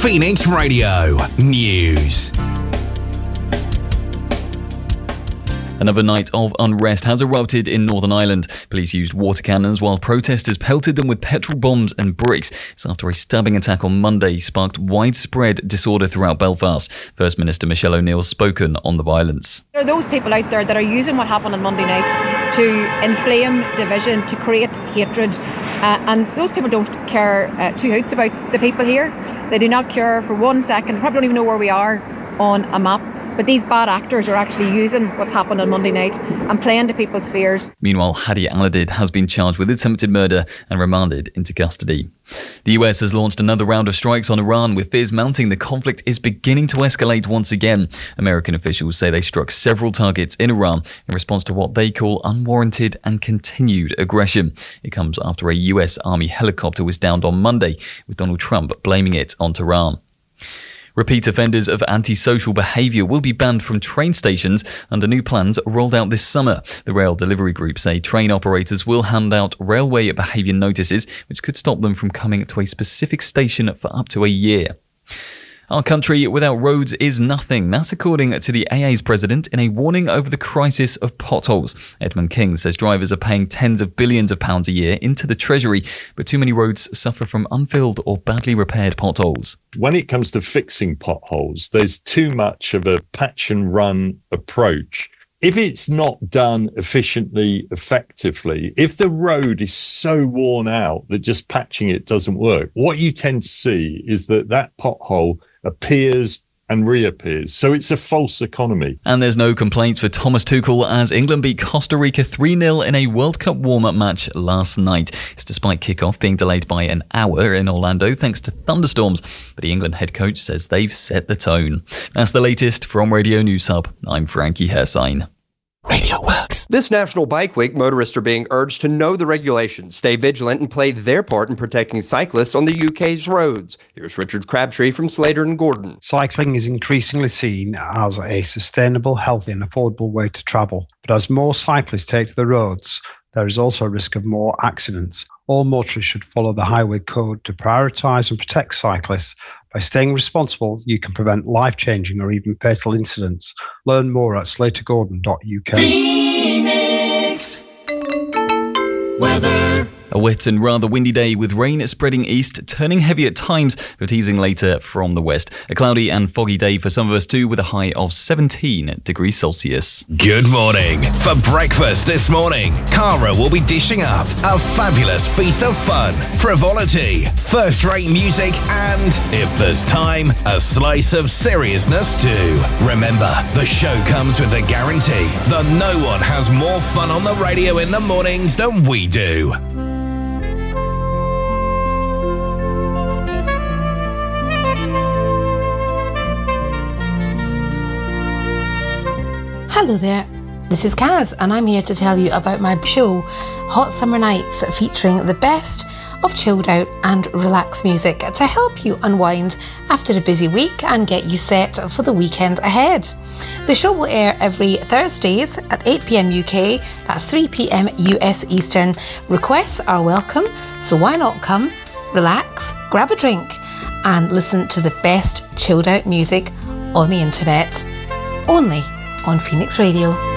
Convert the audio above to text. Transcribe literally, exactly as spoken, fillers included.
Phoenix Radio News. Another night of unrest has erupted in Northern Ireland. Police used water cannons while protesters pelted them with petrol bombs and bricks. It's after a stabbing attack on Monday sparked widespread disorder throughout Belfast. First Minister Michelle O'Neill's spoken on the violence. There are those people out there that are using what happened on Monday night to inflame division, to create hatred. Uh, and those people don't care uh, two hoots about the people here. They do not care for one second, probably don't even know where we are on a map. But these bad actors are actually using what's happened on Monday night and playing to people's fears. Meanwhile, Hadi Al-Adid has been charged with attempted murder and remanded into custody. The U S has launched another round of strikes on Iran, with fears mounting the conflict is beginning to escalate once again. American officials say they struck several targets in Iran in response to what they call unwarranted and continued aggression. It comes after a U S Army helicopter was downed on Monday, with Donald Trump blaming it on Tehran. Repeat offenders of antisocial behaviour will be banned from train stations under new plans rolled out this summer. The rail delivery group say train operators will hand out railway behaviour notices, which could stop them from coming to a specific station for up to a year. Our country without roads is nothing. That's according to the A A's president in a warning over the crisis of potholes. Edmund King says drivers are paying tens of billions of pounds a year into the Treasury, but too many roads suffer from unfilled or badly repaired potholes. When it comes to fixing potholes, there's too much of a patch and run approach. If it's not done efficiently, effectively, if the road is so worn out that just patching it doesn't work, what you tend to see is that that pothole appears and reappears. So it's a false economy. And there's no complaints for Thomas Tuchel as England beat Costa Rica three nil in a World Cup warm-up match last night. It's despite kickoff being delayed by an hour in Orlando thanks to thunderstorms. But the England head coach says they've set the tone. That's the latest from Radio News Hub. I'm Frankie Hersign. Radio Works. This National Bike Week, motorists are being urged to know the regulations, stay vigilant, and play their part in protecting cyclists on the U K's roads. Here's Richard Crabtree from Slater and Gordon. Cycling is increasingly seen as a sustainable, healthy and affordable way to travel. But as more cyclists take to the roads, there is also a risk of more accidents. All motorists should follow the highway code to prioritise and protect cyclists. By staying responsible, you can prevent life-changing or even fatal incidents. Learn more at slater gordon dot U K. Phoenix weather. A wet and rather windy day with rain spreading east, turning heavy at times, but easing later from the west. A cloudy and foggy day for some of us too, with a high of seventeen degrees Celsius. Good morning. For breakfast this morning, Cara will be dishing up a fabulous feast of fun, frivolity, first-rate music, and, if there's time, a slice of seriousness too. Remember, the show comes with a guarantee that no one has more fun on the radio in the mornings than we do. Hello there, this is Kaz and I'm here to tell you about my show, Hot Summer Nights, featuring the best of chilled out and relaxed music to help you unwind after a busy week and get you set for the weekend ahead. The show will air every Thursdays at eight p.m. U K, that's three p.m. U S Eastern. Requests are welcome, so why not come, relax, grab a drink and listen to the best chilled out music on the internet, only on Phoenix Radio.